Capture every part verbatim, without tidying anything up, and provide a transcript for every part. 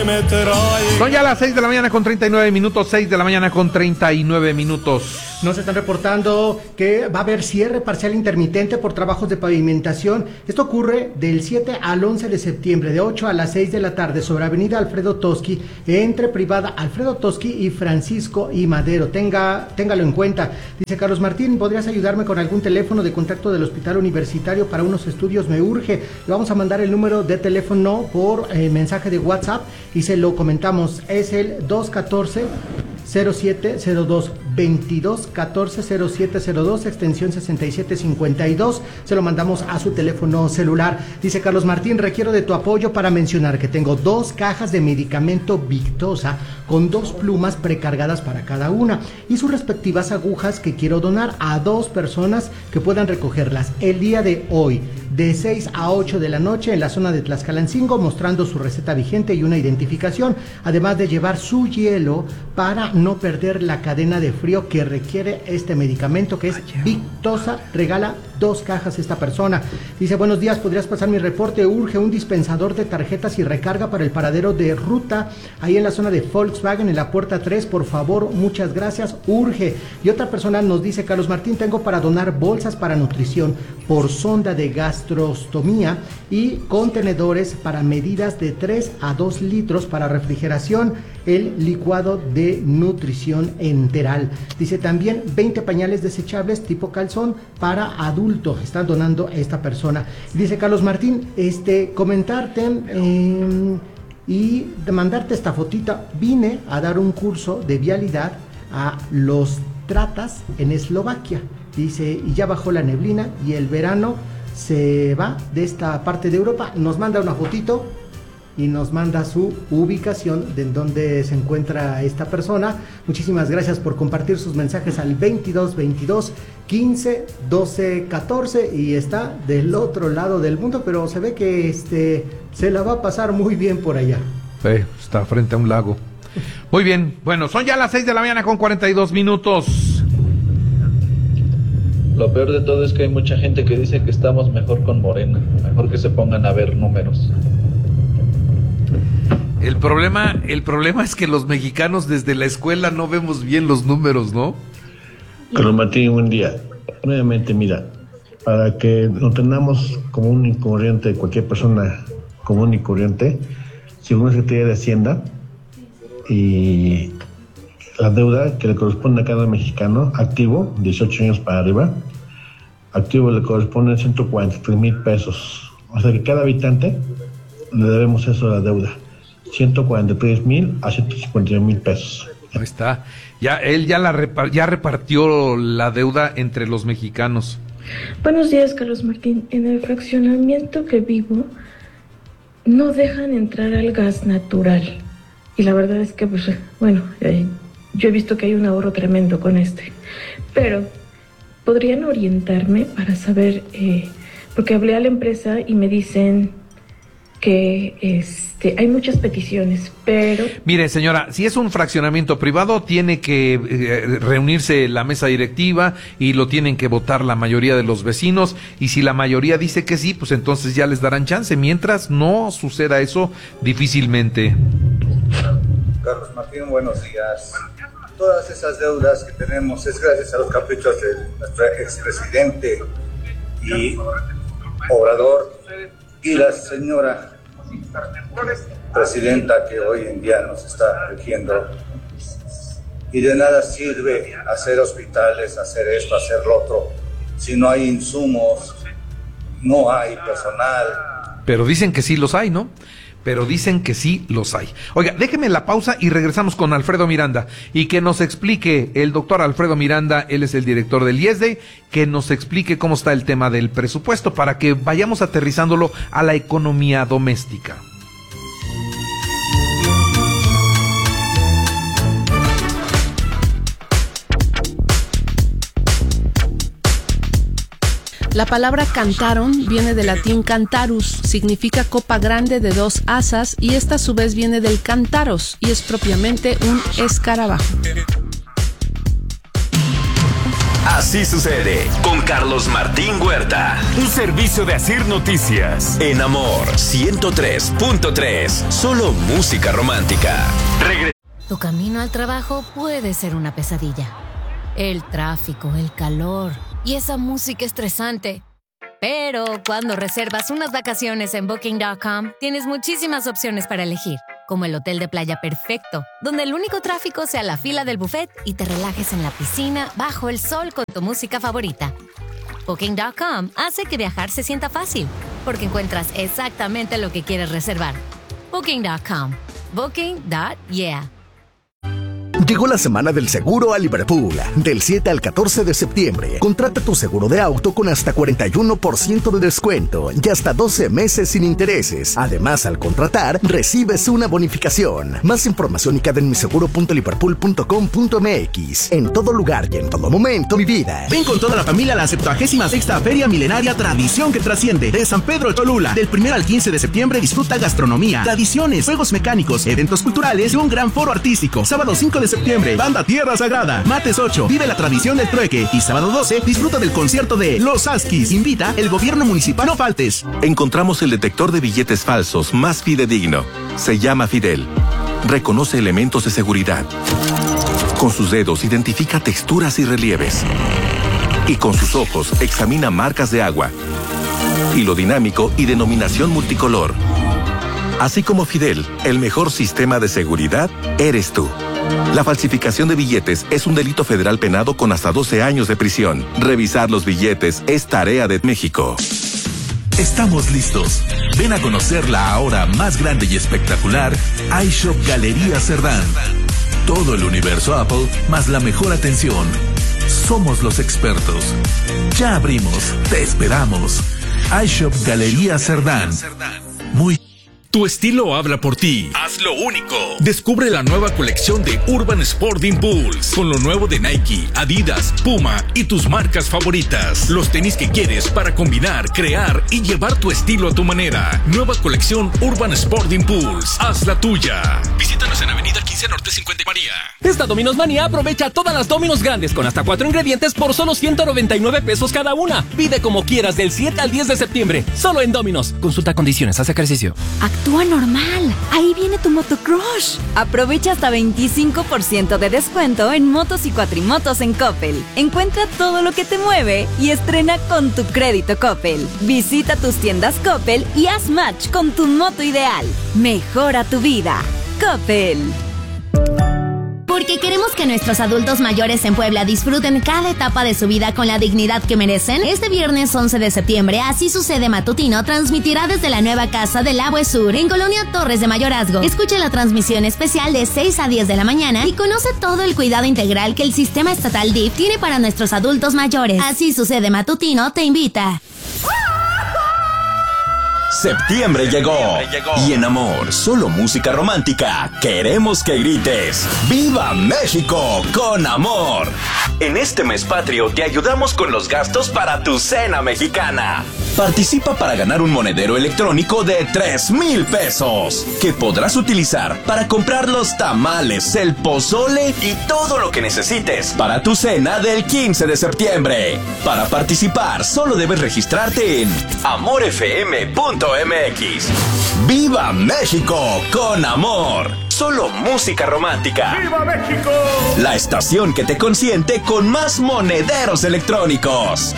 me trae. Son ya las seis de la mañana con treinta y nueve minutos, seis de la mañana con treinta y nueve minutos. Nos están reportando que va a haber cierre parcial intermitente por trabajos de pavimentación. Esto ocurre del siete al once de septiembre, de ocho a las seis de la tarde, sobre Avenida Alfredo Toski, entre Privada Alfredo Toski y Francisco y Madero. Tenga, téngalo en cuenta. Dice Carlos Martín, ¿podrías ayudarme con algún teléfono de contacto del Hospital Universitario para unos estudios? Me urge. Le vamos a mandar el número de teléfono por eh, mensaje de WhatsApp y se lo comentamos. Es el dos uno cuatro cero siete cero dos veintidós catorce cero siete cero dos, extensión sesenta y siete cincuenta y dos. Se lo mandamos a su teléfono celular. Dice Carlos Martín, requiero de tu apoyo para mencionar que tengo dos cajas de medicamento Victosa con dos plumas precargadas para cada una y sus respectivas agujas que quiero donar a dos personas que puedan recogerlas el día de hoy, de seis a ocho de la noche, en la zona de Tlaxcalancingo, mostrando su receta vigente y una identificación, además de llevar su hielo para no perder la cadena de frío que requiere este medicamento, que es Victosa. Regala dos cajas esta persona. Dice, buenos días, ¿podrías pasar mi reporte? Urge un dispensador de tarjetas y recarga para el paradero de ruta, ahí en la zona de Volkswagen, en la puerta tres, por favor, muchas gracias, urge. Y otra persona nos dice, Carlos Martín, tengo para donar bolsas para nutrición por sonda de gastrostomía y contenedores para medidas de tres a dos litros para refrigeración, el licuado de nutrición enteral. Dice también veinte pañales desechables tipo calzón para adulto, están donando esta persona. Dice Carlos Martín, este, comentarte eh, y de mandarte esta fotita. Vine a dar un curso de vialidad a los Tratas en Eslovaquia. Dice, y ya bajó la neblina y el verano se va de esta parte de Europa. Nos manda una fotito y nos manda su ubicación de donde se encuentra esta persona. Muchísimas gracias por compartir sus mensajes al veintidós veintidós quince doce catorce, y está del otro lado del mundo, pero se ve que este se la va a pasar muy bien por allá. Sí, está frente a un lago. Muy bien, bueno, son ya las seis de la mañana con cuarenta y dos minutos. Lo peor de todo es que hay mucha gente que dice que estamos mejor con Morena. Mejor que se pongan a ver números. El problema, el problema es que los mexicanos desde la escuela no vemos bien los números, ¿no? Carlos Martín, buen día. Nuevamente, mira, para que no tengamos común y corriente, cualquier persona común y corriente, según la Secretaría de Hacienda, y la deuda que le corresponde a cada mexicano activo, dieciocho años para arriba, activo le corresponde ciento cuarenta y tres mil pesos. O sea que cada habitante le debemos eso a la deuda. ciento cuarenta y tres mil a ciento cincuenta mil pesos. Ahí está. Ya él ya la repar- ya repartió la deuda entre los mexicanos. Buenos días, Carlos Martín. En el fraccionamiento que vivo no dejan entrar al gas natural. Y la verdad es que, pues, bueno, eh, yo he visto que hay un ahorro tremendo con este. Pero, ¿podrían orientarme para saber? Eh, porque hablé a la empresa y me dicen que este hay muchas peticiones, pero... Mire, señora, si es un fraccionamiento privado, tiene que eh, reunirse la mesa directiva y lo tienen que votar la mayoría de los vecinos, y si la mayoría dice que sí, pues entonces ya les darán chance. Mientras no suceda eso, difícilmente. Carlos Martín, buenos días. Todas esas deudas que tenemos es gracias a los caprichos de nuestro expresidente y Obrador y la señora presidenta que hoy en día nos está rigiendo. Y de nada sirve hacer hospitales, hacer esto, hacer lo otro, si no hay insumos, no hay personal. Pero dicen que sí los hay, ¿no? Pero dicen que sí los hay. Oiga, déjeme la pausa y regresamos con Alfredo Miranda y que nos explique el doctor Alfredo Miranda, él es el director del I E S D E, que nos explique cómo está el tema del presupuesto para que vayamos aterrizándolo a la economía doméstica. La palabra cantaron viene del latín cantarus, significa copa grande de dos asas, y esta a su vez viene del cantaros y es propiamente un escarabajo. Así sucede con Carlos Martín Huerta. Un servicio de Asir Noticias. En Amor ciento tres punto tres. Solo música romántica. Regre- Tu camino al trabajo puede ser una pesadilla. El tráfico, el calor y esa música estresante. Pero cuando reservas unas vacaciones en Booking punto com, tienes muchísimas opciones para elegir, como el hotel de playa perfecto, donde el único tráfico sea la fila del buffet y te relajes en la piscina bajo el sol con tu música favorita. Booking punto com hace que viajar se sienta fácil, porque encuentras exactamente lo que quieres reservar. Booking punto com. Booking punto yeah. Llegó la semana del seguro a Liverpool. Del siete al catorce de septiembre. Contrata tu seguro de auto con hasta cuarenta y uno por ciento de descuento y hasta doce meses sin intereses. Además, al contratar, recibes una bonificación. Más información y queda en mi seguro punto liverpool punto com punto m x. En todo lugar y en todo momento, mi vida. Ven con toda la familia a la septuagésima sexta Feria Milenaria Tradición que Trasciende de San Pedro Cholula. Del primero al quince de septiembre disfruta gastronomía, tradiciones, juegos mecánicos, eventos culturales y un gran foro artístico. Sábado cinco de septiembre, Banda Tierra Sagrada. Martes ocho, vive la tradición del trueque. Y sábado doce, disfruta del concierto de Los Askis. Invita el gobierno municipal. No faltes. Encontramos el detector de billetes falsos más fidedigno. Se llama Fidel. Reconoce elementos de seguridad. Con sus dedos identifica texturas y relieves. Y con sus ojos examina marcas de agua, hilo dinámico y denominación multicolor. Así como Fidel, el mejor sistema de seguridad eres tú. La falsificación de billetes es un delito federal penado con hasta doce años de prisión. Revisar los billetes es tarea de México. Estamos listos. Ven a conocer la ahora más grande y espectacular iShop Galería Cerdán. Todo el universo Apple más la mejor atención. Somos los expertos. Ya abrimos. Te esperamos. iShop Galería Cerdán. Muy Tu estilo habla por ti. Haz lo único. Descubre la nueva colección de Urban Sport Impulse con lo nuevo de Nike, Adidas, Puma y tus marcas favoritas. Los tenis que quieres para combinar, crear y llevar tu estilo a tu manera. Nueva colección Urban Sport Impulse. Haz la tuya. Visítanos en Avenida quince Norte cincuenta María. Esta Domino's Manía aprovecha todas las Domino's grandes con hasta cuatro ingredientes por solo ciento noventa y nueve pesos cada una. Pide como quieras del siete al diez de septiembre. Solo en Domino's. Consulta condiciones. Haz ejercicio. Actúa normal. Ahí viene tu motocrush. Aprovecha hasta veinticinco por ciento de descuento en motos y cuatrimotos en Coppel. Encuentra todo lo que te mueve y estrena con tu crédito Coppel. Visita tus tiendas Coppel y haz match con tu moto ideal. Mejora tu vida. Coppel. Porque queremos que nuestros adultos mayores en Puebla disfruten cada etapa de su vida con la dignidad que merecen. Este viernes once de septiembre, Así Sucede Matutino transmitirá desde la nueva casa del Abue Sur en Colonia Torres de Mayorazgo. Escuche la transmisión especial de seis a diez de la mañana y conoce todo el cuidado integral que el sistema estatal D I F tiene para nuestros adultos mayores. Así Sucede Matutino te invita. Septiembre llegó. Y en Amor, solo música romántica, queremos que grites ¡Viva México! Con Amor. En este mes patrio te ayudamos con los gastos para tu cena mexicana. Participa para ganar un monedero electrónico de tres mil pesos que podrás utilizar para comprar los tamales, el pozole y todo lo que necesites para tu cena del quince de septiembre. Para participar solo debes registrarte en amor f m punto m x. ¡Viva México! Con Amor. Solo música romántica. ¡Viva México! La estación que te consiente con más monederos electrónicos.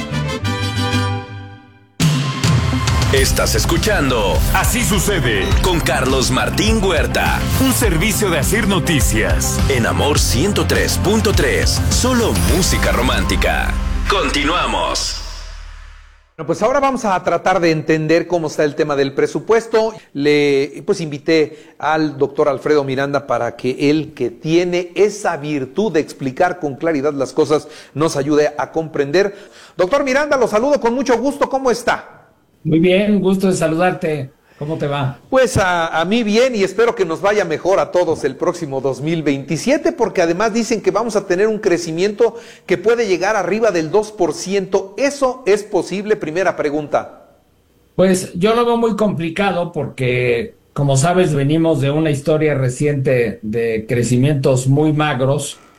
Estás escuchando Así Sucede con Carlos Martín Huerta. Un servicio de Asir Noticias. En Amor ciento tres punto tres. Solo música romántica. Continuamos. Bueno, pues ahora vamos a tratar de entender cómo está el tema del presupuesto. Le pues invité al doctor Alfredo Miranda para que él, que tiene esa virtud de explicar con claridad las cosas, nos ayude a comprender. Doctor Miranda, lo saludo con mucho gusto. ¿Cómo está? Muy bien, gusto de saludarte. ¿Cómo te va? Pues a, a mí bien, y espero que nos vaya mejor a todos el próximo dos mil veintisiete, porque además dicen que vamos a tener un crecimiento que puede llegar arriba del dos por ciento. ¿Eso es posible? Primera pregunta. Pues yo lo veo muy complicado porque, como sabes, venimos de una historia reciente de crecimientos muy magros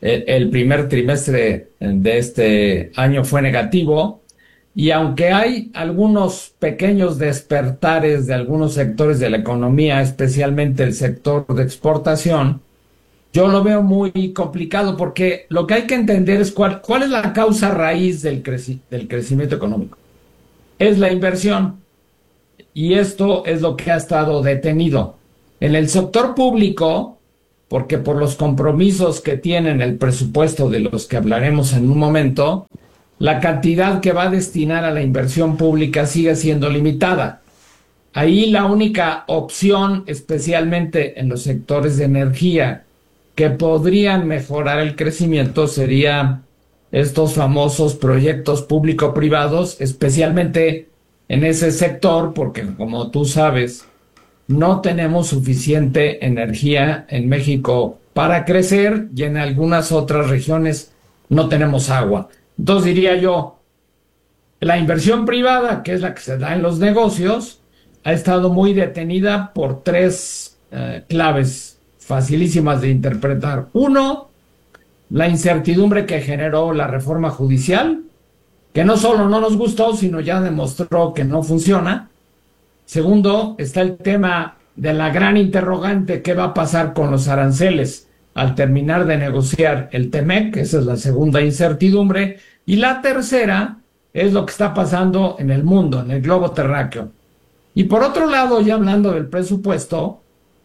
el, el primer trimestre de este año fue negativo. Y aunque hay algunos pequeños despertares de algunos sectores de la economía, especialmente el sector de exportación, yo lo veo muy complicado porque lo que hay que entender es cuál, cuál es la causa raíz del, creci- del crecimiento económico. Es la inversión. Y esto es lo que ha estado detenido. En el sector público, porque por los compromisos que tienen el presupuesto de los que hablaremos en un momento, la cantidad que va a destinar a la inversión pública sigue siendo limitada. Ahí la única opción, especialmente en los sectores de energía, que podrían mejorar el crecimiento sería estos famosos proyectos público-privados, especialmente en ese sector, porque como tú sabes, no tenemos suficiente energía en México para crecer y en algunas otras regiones no tenemos agua. Entonces diría yo, la inversión privada, que es la que se da en los negocios, ha estado muy detenida por tres eh, claves facilísimas de interpretar. Uno, la incertidumbre que generó la reforma judicial, que no solo no nos gustó, sino ya demostró que no funciona. Segundo, está el tema de la gran interrogante, ¿qué va a pasar con los aranceles al terminar de negociar el TEMEC? Esa es la segunda incertidumbre. Y la tercera es lo que está pasando en el mundo, en el globo terráqueo. Y por otro lado, ya hablando del presupuesto,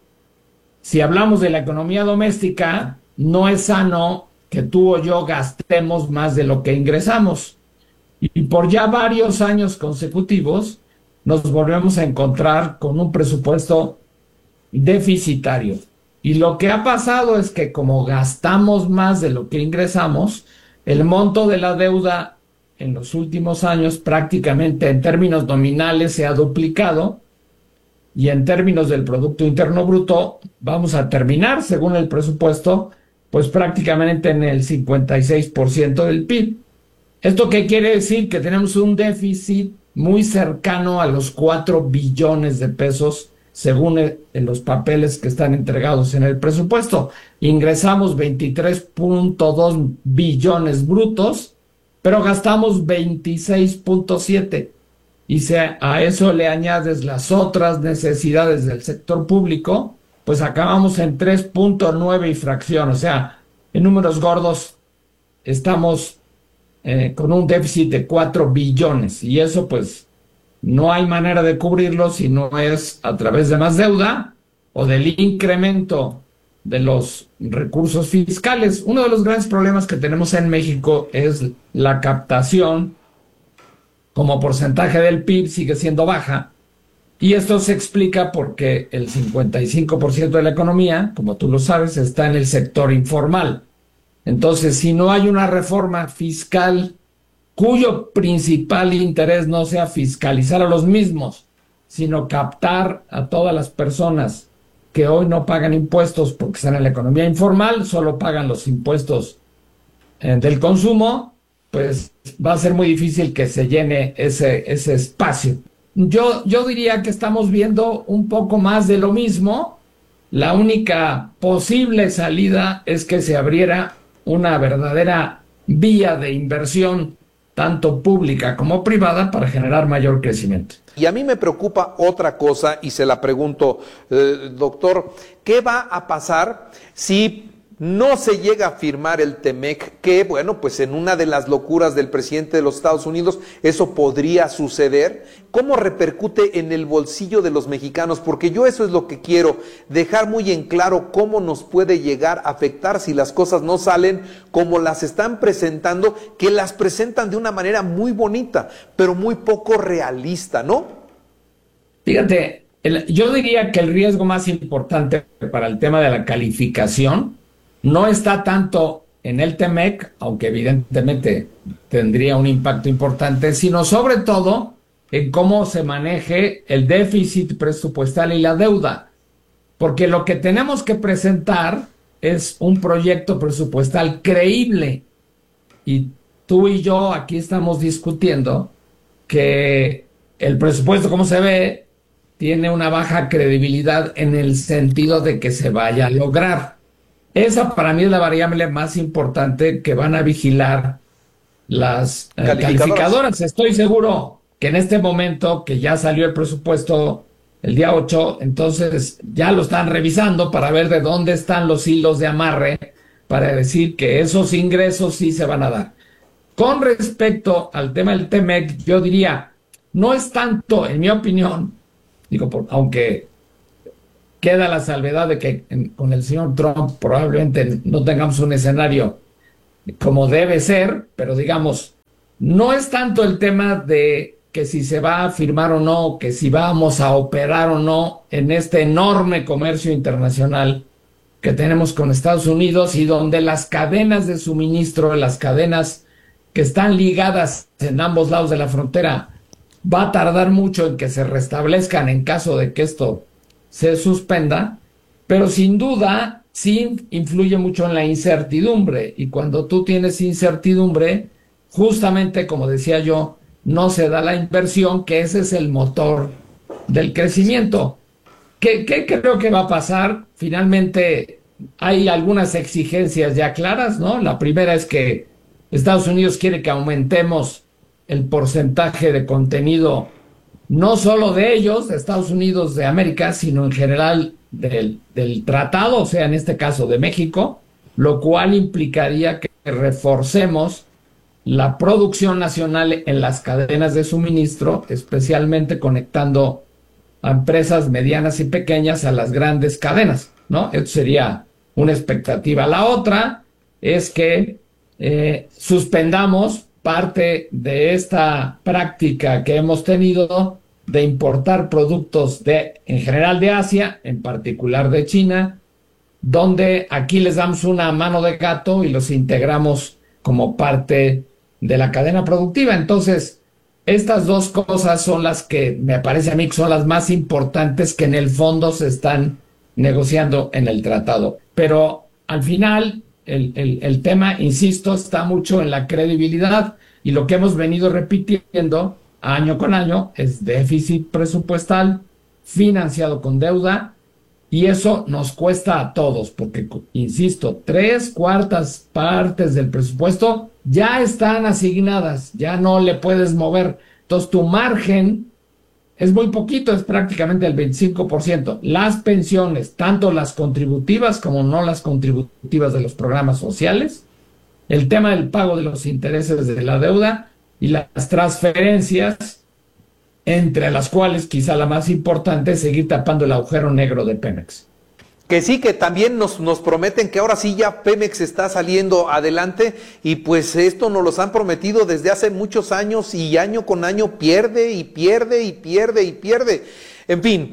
si hablamos de la economía doméstica, no es sano que tú o yo gastemos más de lo que ingresamos. Y por ya varios años consecutivos nos volvemos a encontrar con un presupuesto deficitario. Y lo que ha pasado es que como gastamos más de lo que ingresamos, el monto de la deuda en los últimos años prácticamente en términos nominales se ha duplicado y en términos del Producto Interno Bruto vamos a terminar, según el presupuesto, pues prácticamente en el cincuenta y seis por ciento del P I B. ¿Esto qué quiere decir? Que tenemos un déficit muy cercano a los cuatro billones de pesos, según el, en los papeles que están entregados en el presupuesto. Ingresamos veintitrés punto dos billones brutos, pero gastamos veintiséis punto siete. Y si a eso le añades las otras necesidades del sector público, pues acabamos en tres punto nueve y fracción. O sea, en números gordos estamos eh, con un déficit de cuatro billones. Y eso pues no hay manera de cubrirlo si no es a través de más deuda o del incremento de los recursos fiscales. Uno de los grandes problemas que tenemos en México es la captación como porcentaje del P I B sigue siendo baja, y esto se explica porque el cincuenta y cinco por ciento de la economía, como tú lo sabes, está en el sector informal. Entonces, si no hay una reforma fiscal cuyo principal interés no sea fiscalizar a los mismos, sino captar a todas las personas que hoy no pagan impuestos porque están en la economía informal, solo pagan los impuestos eh, del consumo, pues va a ser muy difícil que se llene ese, ese espacio. Yo, yo diría que estamos viendo un poco más de lo mismo. La única posible salida es que se abriera una verdadera vía de inversión, tanto pública como privada, para generar mayor crecimiento. Y a mí me preocupa otra cosa y se la pregunto, eh, doctor, ¿qué va a pasar si no se llega a firmar el TEMEC? Que, bueno, pues en una de las locuras del presidente de los Estados Unidos eso podría suceder. ¿Cómo repercute en el bolsillo de los mexicanos? Porque yo eso es lo que quiero, dejar muy en claro cómo nos puede llegar a afectar si las cosas no salen como las están presentando, que las presentan de una manera muy bonita, pero muy poco realista, ¿no? Fíjate, el, yo diría que el riesgo más importante para el tema de la calificación no está tanto en el TEMEC, aunque evidentemente tendría un impacto importante, sino sobre todo en cómo se maneje el déficit presupuestal y la deuda. Porque lo que tenemos que presentar es un proyecto presupuestal creíble. Y tú y yo aquí estamos discutiendo que el presupuesto, como se ve, tiene una baja credibilidad en el sentido de que se vaya a lograr. Esa para mí es la variable más importante que van a vigilar las eh, Calificadoras. calificadoras. Estoy seguro que en este momento que ya salió el presupuesto el día ocho, entonces ya lo están revisando para ver de dónde están los hilos de amarre para decir que esos ingresos sí se van a dar. Con respecto al tema del T-MEC, yo diría, no es tanto, en mi opinión, digo, por, aunque queda la salvedad de que en, con el señor Trump probablemente no tengamos un escenario como debe ser, pero digamos, no es tanto el tema de que si se va a firmar o no, que si vamos a operar o no en este enorme comercio internacional que tenemos con Estados Unidos y donde las cadenas de suministro, las cadenas que están ligadas en ambos lados de la frontera, va a tardar mucho en que se restablezcan en caso de que esto se suspenda, pero sin duda sí influye mucho en la incertidumbre, y cuando tú tienes incertidumbre, justamente como decía yo, no se da la inversión, que ese es el motor del crecimiento. ¿Qué, qué creo que va a pasar? Finalmente hay algunas exigencias ya claras, ¿no? La primera es que Estados Unidos quiere que aumentemos el porcentaje de contenido, no solo de ellos, de Estados Unidos de América, sino en general del, del tratado, o sea, en este caso de México, lo cual implicaría que reforcemos la producción nacional en las cadenas de suministro, especialmente conectando a empresas medianas y pequeñas a las grandes cadenas, ¿no? Esto sería una expectativa. La otra es que eh, suspendamos parte de esta práctica que hemos tenido de importar productos de, en general de Asia, en particular de China, donde aquí les damos una mano de gato y los integramos como parte de la cadena productiva. Entonces, estas dos cosas son las que me parece a mí que son las más importantes que en el fondo se están negociando en el tratado. Pero al final, el, el, el tema, insisto, está mucho en la credibilidad, y lo que hemos venido repitiendo año con año es déficit presupuestal financiado con deuda, y eso nos cuesta a todos, porque, insisto, tres cuartas partes del presupuesto ya están asignadas, ya no le puedes mover. Entonces tu margen es muy poquito, es prácticamente el veinticinco por ciento. Las pensiones, tanto las contributivas como no las contributivas de los programas sociales, el tema del pago de los intereses de la deuda y las transferencias, entre las cuales quizá la más importante es seguir tapando el agujero negro de Pemex. Que sí, que también nos, nos prometen que ahora sí ya Pemex está saliendo adelante, y pues esto nos los han prometido desde hace muchos años, y año con año pierde y pierde y pierde y pierde. En fin,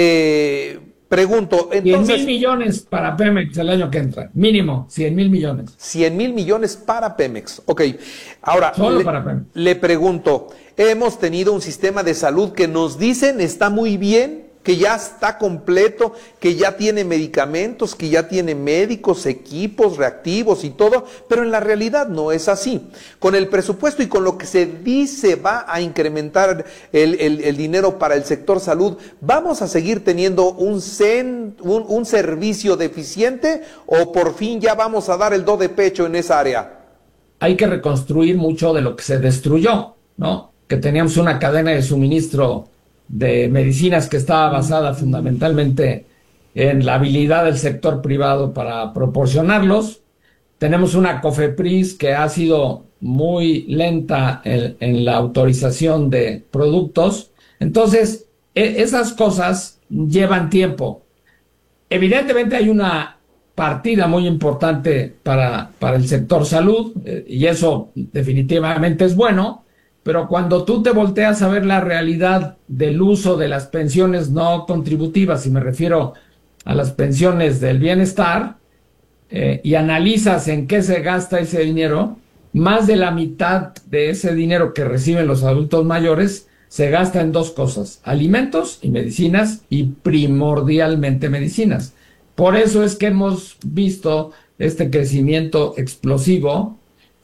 eh, pregunto, entonces... cien mil millones para Pemex el año que entra, mínimo, cien mil millones. cien mil millones para Pemex, ok. Ahora, Solo le, para Pemex. le pregunto, hemos tenido un sistema de salud que nos dicen está muy bien, que ya está completo, que ya tiene medicamentos, que ya tiene médicos, equipos, reactivos y todo, pero en la realidad no es así. Con el presupuesto y con lo que se dice va a incrementar el, el, el dinero para el sector salud, ¿vamos a seguir teniendo un, cen, un, un servicio deficiente, o por fin ya vamos a dar el do de pecho en esa área? Hay que reconstruir mucho de lo que se destruyó, ¿no? Que teníamos una cadena de suministro de medicinas que estaba basada fundamentalmente en la habilidad del sector privado para proporcionarlos. Tenemos una COFEPRIS que ha sido muy lenta en, en la autorización de productos. Entonces, e- esas cosas llevan tiempo. Evidentemente hay una partida muy importante para, para el sector salud, eh, y eso definitivamente es bueno. Pero cuando tú te volteas a ver la realidad del uso de las pensiones no contributivas, y me refiero a las pensiones del bienestar, eh, y analizas en qué se gasta ese dinero, más de la mitad de ese dinero que reciben los adultos mayores se gasta en dos cosas: alimentos y medicinas, y primordialmente medicinas. Por eso es que hemos visto este crecimiento explosivo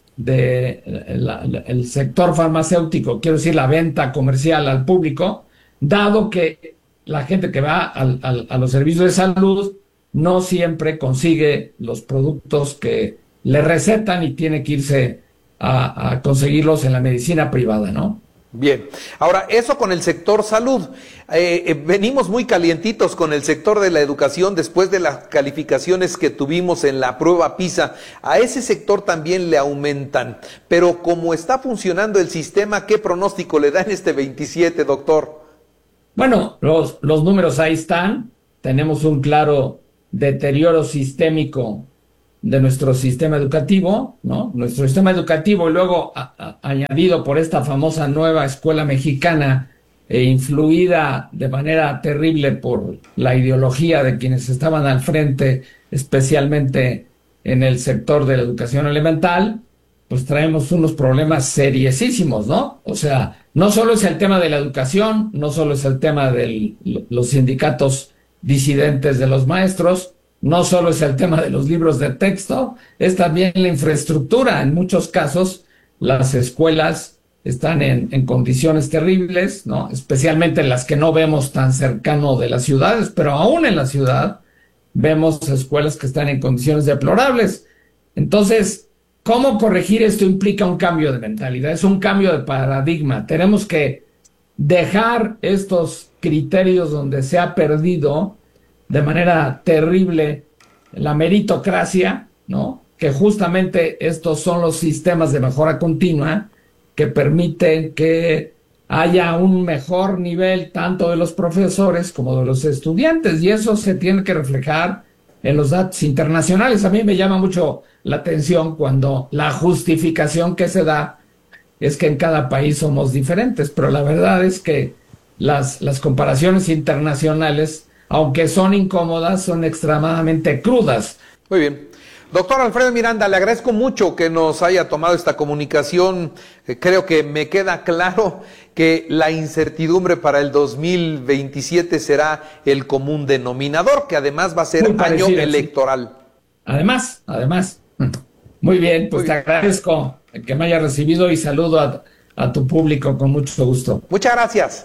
del sector farmacéutico, quiero decir la venta comercial al público, dado que la gente que va al, al, a los servicios de salud no siempre consigue los productos que le recetan y tiene que irse a, a conseguirlos en la medicina privada, ¿no? Bien, ahora eso con el sector salud. Eh, eh, venimos muy calientitos con el sector de la educación después de las calificaciones que tuvimos en la prueba PISA. A ese sector también le aumentan, pero como está funcionando el sistema, ¿qué pronóstico le da en este veintisiete, doctor? Bueno, los, los números ahí están. Tenemos un claro deterioro sistémico de nuestro sistema educativo, ¿no? Nuestro sistema educativo y luego a, a, añadido por esta famosa nueva escuela mexicana e influida de manera terrible por la ideología de quienes estaban al frente, especialmente en el sector de la educación elemental, pues traemos unos problemas seriosísimos, ¿no? O sea, no solo es el tema de la educación, no solo es el tema de los sindicatos disidentes de los maestros, no solo es el tema de los libros de texto, es también la infraestructura. En muchos casos, las escuelas están en, en condiciones terribles, ¿no? Especialmente las que no vemos tan cercano de las ciudades, pero aún en la ciudad vemos escuelas que están en condiciones deplorables. Entonces, ¿cómo corregir esto? Implica un cambio de mentalidad, es un cambio de paradigma. Tenemos que dejar estos criterios donde se ha perdido de manera terrible la meritocracia, ¿no? Que justamente estos son los sistemas de mejora continua que permiten que haya un mejor nivel tanto de los profesores como de los estudiantes, y eso se tiene que reflejar en los datos internacionales. A mí me llama mucho la atención cuando la justificación que se da es que en cada país somos diferentes, pero la verdad es que las, las comparaciones internacionales, aunque son incómodas, son extremadamente crudas. Muy bien. Doctor Alfredo Miranda, le agradezco mucho que nos haya tomado esta comunicación. Eh, creo que me queda claro que la incertidumbre para el dos mil veintisiete será el común denominador, que además va a ser año electoral. Además, además. Muy bien, pues Muy te bien. agradezco que me haya recibido y saludo a, a tu público con mucho gusto. Muchas gracias.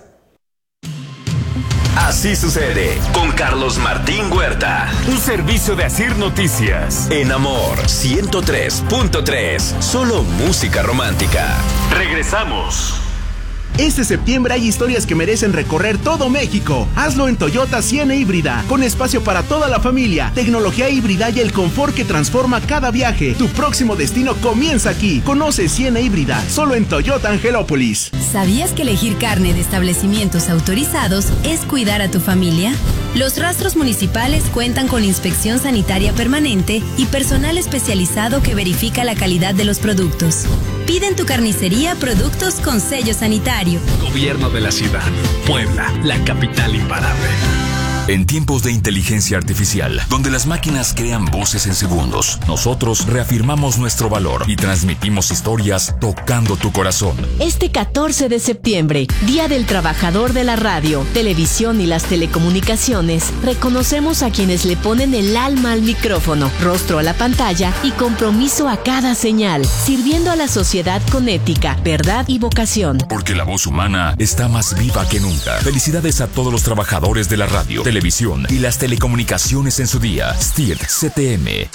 Así sucede con Carlos Martín Huerta. Un servicio de Asir Noticias. En Amor ciento tres punto tres. Solo música romántica. Regresamos. Este septiembre hay historias que merecen recorrer todo México. Hazlo en Toyota Siena Híbrida, con espacio para toda la familia, tecnología híbrida y el confort que transforma cada viaje. Tu próximo destino comienza aquí. Conoce Siena Híbrida, solo en Toyota Angelópolis. ¿Sabías que elegir carne de establecimientos autorizados es cuidar a tu familia? Los rastros municipales cuentan con inspección sanitaria permanente y personal especializado que verifica la calidad de los productos. Pide en tu carnicería productos con sello sanitario. Gobierno de la Ciudad, Puebla, la capital imparable. En tiempos de inteligencia artificial, donde las máquinas crean voces en segundos, nosotros reafirmamos nuestro valor y transmitimos historias tocando tu corazón. Este catorce de septiembre, Día del Trabajador de la Radio, Televisión y las Telecomunicaciones, reconocemos a quienes le ponen el alma al micrófono, rostro a la pantalla y compromiso a cada señal, sirviendo a la sociedad con ética, verdad y vocación. Porque la voz humana está más viva que nunca. Felicidades a todos los trabajadores de la radio, televisión y las telecomunicaciones en su día. S T I R C T M.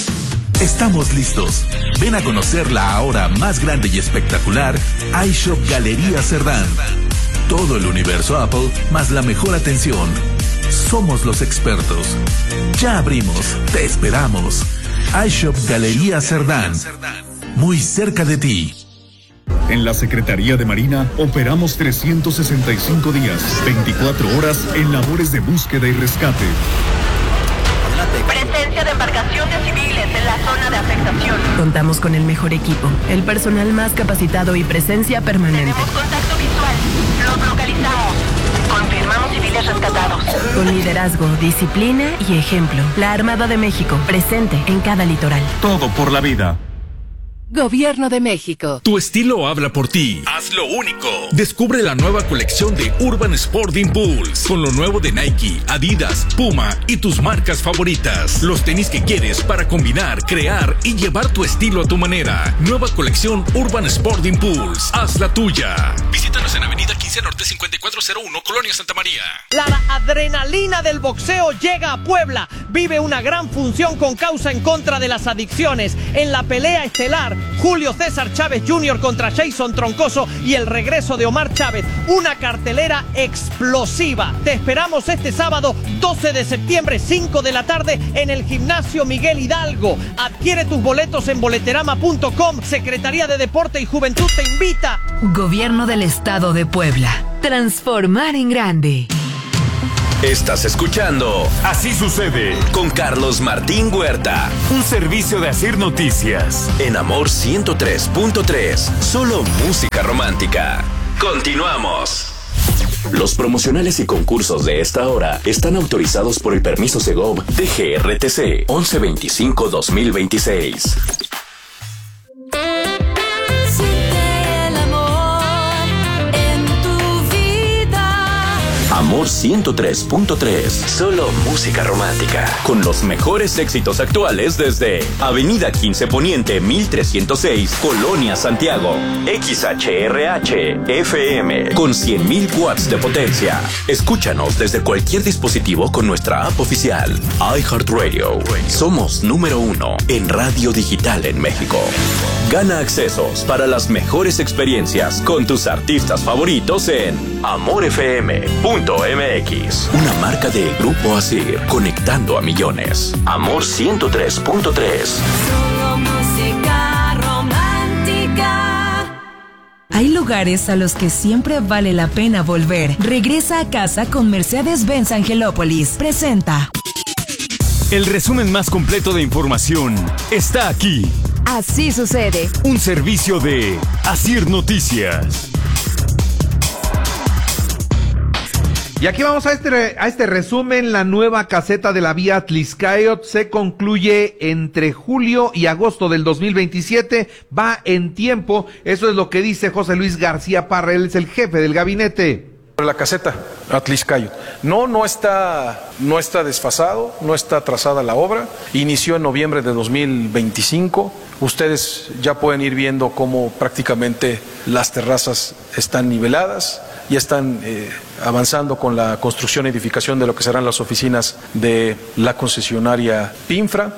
Estamos listos. Ven a conocer la ahora más grande y espectacular iShop Galería Cerdán. Todo el universo Apple más la mejor atención. Somos los expertos. Ya abrimos. Te esperamos. iShop Galería Cerdán. Muy cerca de ti. En la Secretaría de Marina operamos trescientos sesenta y cinco días, veinticuatro horas en labores de búsqueda y rescate. Presencia de embarcaciones civiles en la zona de afectación. Contamos con el mejor equipo, el personal más capacitado y presencia permanente. Tenemos contacto visual. Los localizamos. Confirmamos civiles rescatados. Con liderazgo, disciplina y ejemplo. La Armada de México, presente en cada litoral. Todo por la vida. Gobierno de México. Tu estilo habla por ti. Hazlo único. Descubre la nueva colección de Urban Sport Impulse, con lo nuevo de Nike, Adidas, Puma y tus marcas favoritas. Los tenis que quieres para combinar, crear y llevar tu estilo a tu manera. Nueva colección Urban Sport Impulse. Haz la tuya. Visítanos en Avenida quince Provincia Norte cincuenta y cuatro cero uno, Colonia Santa María. La adrenalina del boxeo llega a Puebla. Vive una gran función con causa en contra de las adicciones. En la pelea estelar, Julio César Chávez junior contra Jason Troncoso y el regreso de Omar Chávez. Una cartelera explosiva. Te esperamos este sábado doce de septiembre, cinco de la tarde, en el Gimnasio Miguel Hidalgo. Adquiere tus boletos en boleterama punto com. Secretaría de Deporte y Juventud te invita. Gobierno del Estado de Puebla. Transformar en grande. Estás escuchando Así Sucede con Carlos Martín Huerta. Un servicio de Asir Noticias. En Amor ciento tres punto tres. Solo música romántica. Continuamos. Los promocionales y concursos de esta hora están autorizados por el permiso Segov de G R T C once veinticinco dos mil veintiséis. Amor ciento tres punto tres. Solo música romántica. Con los mejores éxitos actuales desde Avenida quince Poniente mil trescientos seis, Colonia Santiago. X H R H F M con cien mil watts de potencia. Escúchanos desde cualquier dispositivo con nuestra app oficial. iHeartRadio. Somos número uno en radio digital en México. Gana accesos para las mejores experiencias con tus artistas favoritos en amor f m punto m x. Una marca de Grupo Asir, conectando a millones. Amor ciento tres punto tres. Solo música romántica. Hay lugares a los que siempre vale la pena volver. Regresa a casa con Mercedes-Benz Angelópolis. Presenta. El resumen más completo de información está aquí. Así Sucede. Un servicio de Asir Noticias. Y aquí vamos a este, a este resumen. La nueva caseta de la vía Atlixcáyotl se concluye entre julio y agosto del dos mil veintisiete. Va en tiempo. Eso es lo que dice José Luis García Parra. Él es el jefe del gabinete. La caseta Atlixcáyotl. No, no está, no está desfasado, no está atrasada la obra. Inició en noviembre de dos mil veinticinco. Ustedes ya pueden ir viendo cómo prácticamente las terrazas están niveladas. Ya están eh, avanzando con la construcción y edificación de lo que serán las oficinas de la concesionaria Pinfra.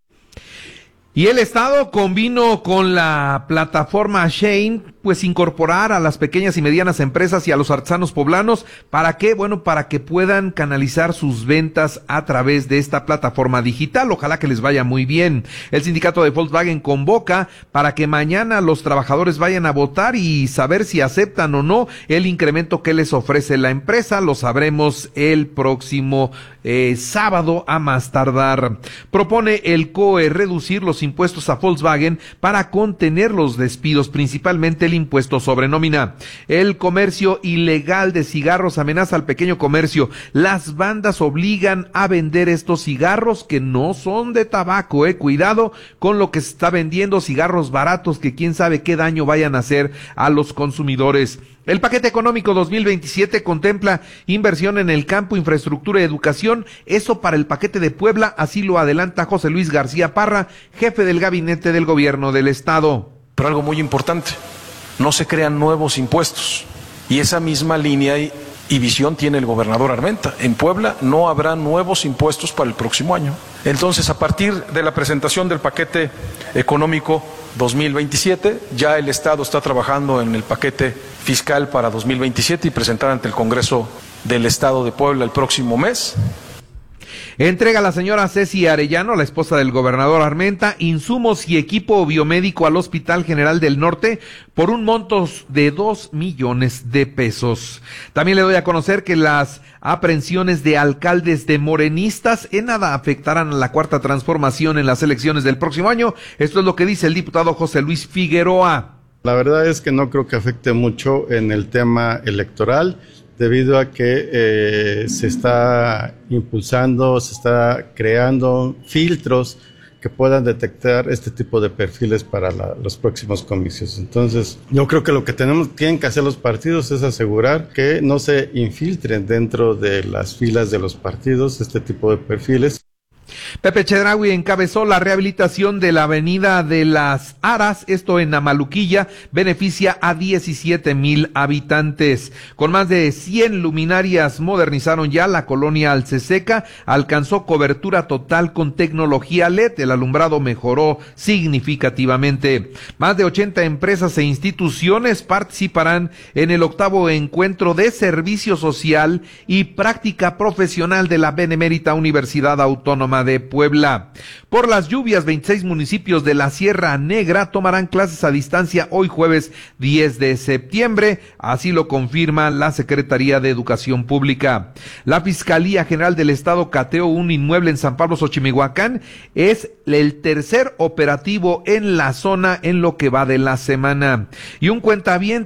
Y el Estado convino con la plataforma Shane, pues incorporar a las pequeñas y medianas empresas y a los artesanos poblanos. ¿Para qué? Bueno, para que puedan canalizar sus ventas a través de esta plataforma digital. Ojalá que les vaya muy bien. El sindicato de Volkswagen convoca para que mañana los trabajadores vayan a votar y saber si aceptan o no el incremento que les ofrece la empresa. Lo sabremos el próximo eh, sábado a más tardar. Propone el C O E reducir los impuestos a Volkswagen para contener los despidos, principalmente el impuesto sobre nómina. El comercio ilegal de cigarros amenaza al pequeño comercio. Las bandas obligan a vender estos cigarros que no son de tabaco, eh. Cuidado con lo que se está vendiendo, cigarros baratos que quién sabe qué daño vayan a hacer a los consumidores. El paquete económico dos mil veintisiete contempla inversión en el campo, infraestructura y educación. Eso para el paquete de Puebla, así lo adelanta José Luis García Parra, jefe del gabinete del gobierno del estado. Pero algo muy importante, no se crean nuevos impuestos. Y esa misma línea y, y visión tiene el gobernador Armenta. En Puebla no habrá nuevos impuestos para el próximo año. Entonces, a partir de la presentación del paquete económico dos mil veintisiete, ya el Estado está trabajando en el paquete fiscal para dos mil veintisiete y presentar ante el Congreso del Estado de Puebla el próximo mes. Entrega la señora Ceci Arellano, la esposa del gobernador Armenta, insumos y equipo biomédico al Hospital General del Norte por un monto de dos millones de pesos. También le doy a conocer que las aprehensiones de alcaldes de morenistas en nada afectarán a la cuarta transformación en las elecciones del próximo año. Esto es lo que dice el diputado José Luis Figueroa. La verdad es que no creo que afecte mucho en el tema electoral, debido a que eh, se está impulsando, se está creando filtros que puedan detectar este tipo de perfiles para la, los próximos comicios. Entonces, yo creo que lo que tenemos, tienen que hacer los partidos es asegurar que no se infiltren dentro de las filas de los partidos este tipo de perfiles. Pepe Chedraui encabezó la rehabilitación de la avenida de las Aras, esto en Amaluquilla, beneficia a diecisiete mil habitantes. Con más de cien luminarias modernizaron ya la colonia Alceseca, alcanzó cobertura total con tecnología L E D, el alumbrado mejoró significativamente. Más de ochenta empresas e instituciones participarán en el octavo encuentro de servicio social y práctica profesional de la Benemérita Universidad Autónoma de Puebla. Por las lluvias, veintiséis municipios de la Sierra Negra tomarán clases a distancia hoy jueves diez de septiembre, así lo confirma la Secretaría de Educación Pública. La Fiscalía General del Estado cateó un inmueble en San Pablo, Xochimihuacán, es el tercer operativo en la zona en lo que va de la semana. Y un cuentaviente